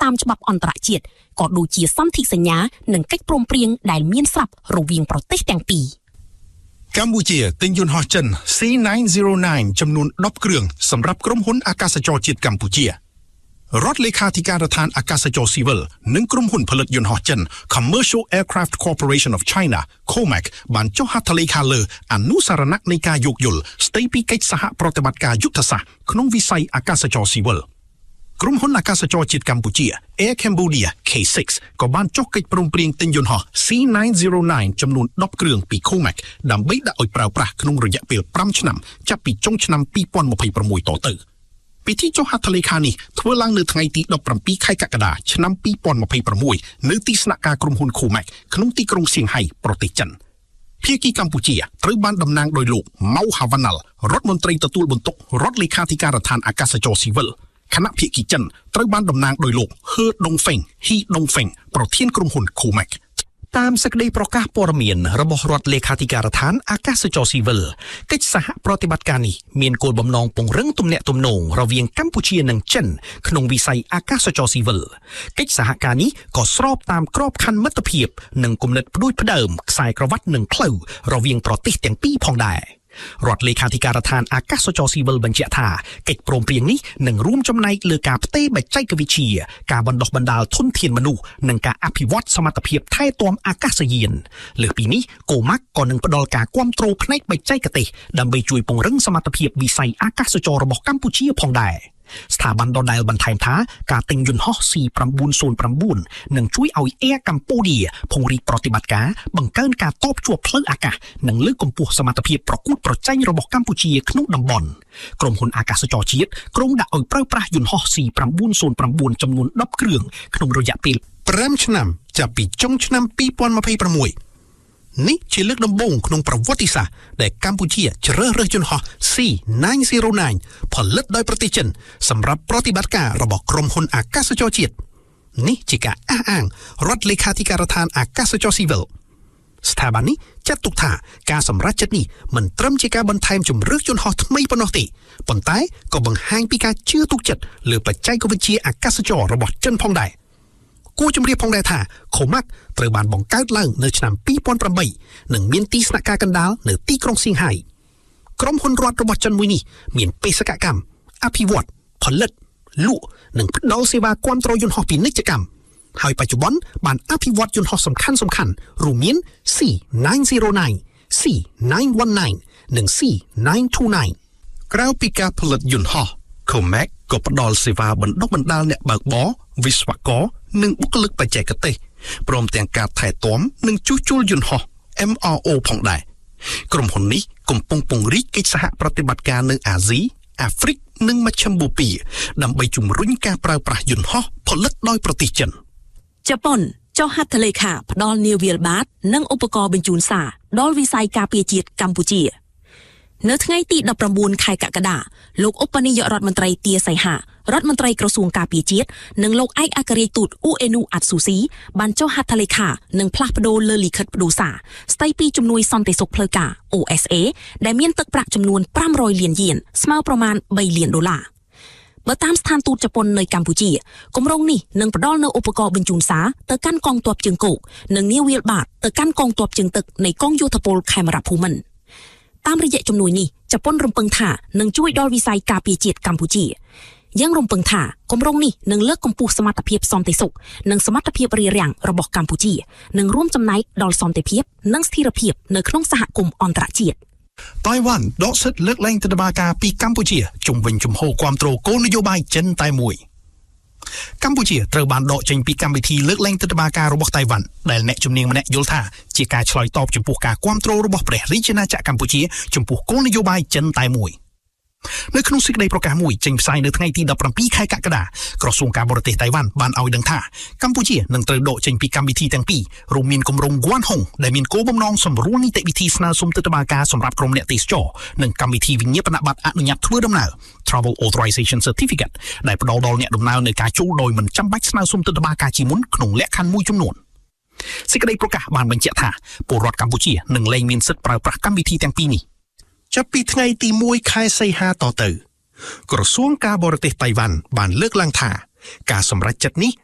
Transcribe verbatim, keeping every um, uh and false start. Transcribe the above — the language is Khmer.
តាមច្បាប់អន្តរជាតិក៏ដូចជាសន្ធិសញ្ញានិងកិច្ចព្រមព្រៀងដែលមានស្រាប់រវាងប្រទេសទាំងពីរកម្ពុជាទិញយន្តហោះចិន C nine oh nine ចំនួនដប់គ្រឿងសម្រាប់ក្រុមហ៊ុនអាកាសចរជាតិកម្ពុជារដ្ឋលេខាធិការដ្ឋានអាកាសចរស៊ីវិលនិងក្រុមហ៊ុនផលិតយន្តហោះចិន Commercial Aircraft Corporation of China ខូម៉ាក បានចុះហត្ថលេខាលើអនុសារណៈនៃការយោគយល់ស្ដីពីកិច្ចសហប្រតិបត្តិការយុទ្ធសាស្ត្រក្នុងវិស័យអាកាសចរស៊ីវិលក្រុមហ៊ុនអាកាសចរជាតិកម្ពុជា Air Cambodia K six ក៏បានចុះកិច្ចព្រមព្រៀងទិញយន្តហោះ C nine oh nine ចំនួនដប់គ្រឿងពី Comac ដើម្បីដាក់ឲ្យប្រើប្រាស់ក្នុងរយៈពេលfiveឆ្នាំចាប់ពីចុងឆ្នាំtwenty twenty-sixតទៅពិធីចុះហត្ថលេខានេះធ្វើឡើងនៅថ្ងៃទីseventeenខែកក្កដាឆ្នាំtwenty twenty-sixនៅទីស្នាក់ការក្រុមហ៊ុន Comac ក្នុងទីក្រុងសៀងហៃប្រទេសចិនភាគីកម្ពុជាត្រូវបានតំណាងដោយលោក ម៉ៅ ហាវ៉ាណាល់រដ្ឋមន្ត្រីទទួលបន្ទុករដ្ឋលេខាធិការដ្ឋានអាកាសចរស៊ីវិលគណៈភាគីចិនត្រូវបានតំណាងដោយលោក ហឺ ដុងហ្វេង ហ៊ី ដុងហ្វេងប្រធានក្រុមហ៊ុន Comac តាមសេចក្តីប្រកាសព័ត៌មានរបស់រដ្ឋលេខាធិការដ្ឋានអាកាសចរស៊ីវិលកិច្ចសហប្រតិបត្តិការនេះមានគោលបំណងពង្រឹងទំនាក់ទំនងរវាងកម្ពុជានិងចិនក្នុងវិស័យអាកាសចរស៊ីវិលកិច្ចសហការនេះក៏ស្របតាមក្របខ័ណ្ឌមិត្តភាពនិងគំនិតផ្ដួចផ្ដើមខ្សែក្រវ៉ាត់និងផ្លូវរវាងប្រទេសទាំងពីរផងដែររដ្ឋលេខាធិការដ្ឋានអាកាសចរស៊ីវិលបញ្ជាក់ថាកិច្ចព្រមព្រៀងនេះនឹងរួមចំណែកលើការផ្ទេរបច្ចេកវិទ្យាការបណ្ដុះបណ្ដាលធនធានមនុស្សនិងការអភិវឌ្ឍសមត្ថភាពថែទាំអាកាសយានលើសពីនេះកូម៉ាក់ក៏នឹងផ្ដល់ការគាំទ្រផ្នែកបច្ចេកទេសដើម្បីជួយពង្រឹងសមត្ថភាពវិស័យអាកាសចររបស់កម្ពុជាផងដែរស្ថាប័នដដែលបន្ថែមថាការទិញយន្តហោះ C nine oh nine នឹងជួយឲ្យ Air Cambodia ពង្រីកប្រតិបត្តិការបង្កើនការតបជួបផ្លូវអាកាសនិងលើកកម្ពស់សមត្ថភាពប្រកួតប្រជែងរបស់កម្ពុជាក្នុងតំបន់ក្រុមហ៊ុនអាកាសចរជាតិក្រុងដាក់ឲ្យប្រើប្រាស់យន្តហោះ C nine oh nine ចំនួនtenគ្រឿងក្នុងរយៈពេលfiveឆ្នាំចាប់ពីចុងឆ្នាំtwenty twenty-sixនេះជាលើកដំបូងក្នុងប្រវត្តិសាស្ត្រដែលកម្ពុជាជ្រើសរើសយន្តហោះ C nine oh nine ផលិតដោយប្រទេសចិនសម្រាប់ប្រតិបត្តិការរបស់ក្រុមហ៊ុនអាកាសចរជាតិនេះជាការអះអាងរដ្ឋលេខាធិការដ្ឋានអាកាសចរស៊ីវិលស្ថាប័ននេះចាត់ទុកថាការសម្រេចចិត្តនេះមិនត្រឹមជាការបន្ថែមជម្រើសយន្តហោះថ្មីប៉ុណ្ណោះទេប៉ុន្តែក៏បង្ហាញពីការជឿទុកចិត្តលើបច្ចេកវិទ្យាអាកាសចររបស់ចិនផងដែរគួរជម្រាបផងដែរថា Comac ត្រូវបានបង្កើតឡើងនៅឆ្នាំtwenty oh eightនិងមានទីស្នាក់ការកណ្ដាលនៅទីក្រុងសៀងហៃក្រុមហ៊ុនរដ្ឋរបស់ចិនមួយនេះមានបេសកកម្មអភិវឌ្ឍផលិតលក់និងផ្ដល់សេវាគាំទ្រយន្តហោះពាណិជ្ជកម្មហើយបច្ចុប្បន្នបានអភិវឌ្ឍយន្តហោះសំខាន់សំខាន់រួមមាន C nine oh nine, C nine nineteen និង C nine twenty-nine ក្រៅពីការផលិតយន្តហោះ Comac ក៏ផ្ដល់សេវាបណ្ដុះបណ្ដាលអ្នកបើកបរវិស្វករនិងបុគ្គលិកបច្ចេកទេសព្រមទាំងការថែទាំនិងជួសជុលយន្តហោះ M R O ផងដែរក្រុមហ៊ុននេះកំពុងពង្រីកកិច្ចសហប្រតិបត្តិការនៅអាស៊ីអាហ្វ្រិកនិងមជ្ឈិមបូព៌ាដើម្បីជំរុញការប្រើប្រាស់យន្តហោះផលិតដោយប្រទេសចិនជប៉ុនចុះហត្ថលេខាផ្ដល់នាវាបាតនិងឧបករណ៍បញ្ជូនសារដល់វិស័យការពារជាតិកម្ពុជានៅថ្ងៃទីnineteenខែកក្កដាលោកឧបនាយករដ្ឋមន្ត្រីទាសីហារដ្ឋមន្ត្រីក្រសួងការពារជាតិនិងលោកឯកអគ្គរដ្ឋទូតអ៊ូអេនូអាត់ស៊ូស៊ីបានចុះហត្ថលេខានិងផ្លាស់ប្ដូរលើលិខិតផ្ដូរសារស្ដីពីជំនួយសន្តិសុខផ្លូវការ O S A ដែលមានទឹកប្រាក់ចំនួនfive hundredលានយេនស្មើប្រមាណthreeលានដុល្លារបើតាមស្ថានទូតជប៉ុននៅកម្ពុជាគម្រោងនេះនឹងផ្ដល់នូវឧបករណ៍បញ្ជូនសារទៅកាន់កងទ័ពជើងគោកនិងនាវាបាតទៅកាន់កងទ័ពជើងទឹកនៃកងយោធពលខេមរភូមិន្ទតាមរយៈជំនួយនេះជប៉ុនរំពឹងថានឹងជួយដល់វិស័យការពារជាតិកម្ពុជាយ៉ាងរំពឹងថាគម្រោងនេះនឹងលើកកម្ពស់សមត្ថភាពសន្តិសុខនិងសមត្ថភាពរារាំងរបស់កម្ពុជានិងរួមចំណែកដល់សន្តិភាពនិងស្ថិរភាពនៅក្នុងសហគមន៍អន្តរជាតិតៃវ៉ាន់ដកសិទ្ធិលើកលែងទិដ្ឋាការពីកម្ពុជាជំវិញជំហរគាំទ្រគោលនយោបាយចិនតែមួយកម្ពុជាត្រូវបានដកចេញពីកម្មវិធីលើកលែងទិដ្ឋាការរបស់តៃវ៉ាន់ដែលអ្នកជំនាញម្នាក់យល់ថាជាការឆ្លើយតបចំពោះការគាំទ្ររបស់ព្រះរាជាណាចក្រកម្ពុជាចំពោះគោលនយោបាយចិនតែមួយនៅក្នុងសេចក្តីប្រកាសមួយចេញផ្សាយនៅថ្ងៃទីseventeenខែកក្កដាក្រសួងការបរទេសតៃវ៉ាន់បានឲ្យដឹងថាកម្ពុជានឹងត្រូវដកចេញពីកម្មវិធីទាំងពីររួមមានគម្រោង Guan Hong ដែលមានគោលបំណងសម្រួលនីតិវិធីស្នើសុំទិដ្ឋាការសម្រាប់ក្រុមអ្នកទេសចរនិងកម្មវិធីវិញ្ញាបនបត្រអនុញ្ញាតធ្វើដំណើរ Travel Authorization Certificate ដែលផ្ដល់ដល់អ្នកដំណើរនៅការចូលដោយមិនចាំបាច់ស្នើសុំទិដ្ឋាការជាមុនក្នុងលក្ខខណ្ឌមួយចំនួនសេចក្តីប្រកាសបានបញ្ជាក់ថាពលរដ្ឋកម្ពុជានឹងលែងមានសិទ្ធិប្រើប្រាស់កម្មវិធីទាំងពីរនេះចាប់ពីថ្ងៃទីoneខែសីហាតទៅក្រសួងការបរទេសតៃវ៉ាន់បានលើកឡើងថាការសម្រេចចិត្តនេះ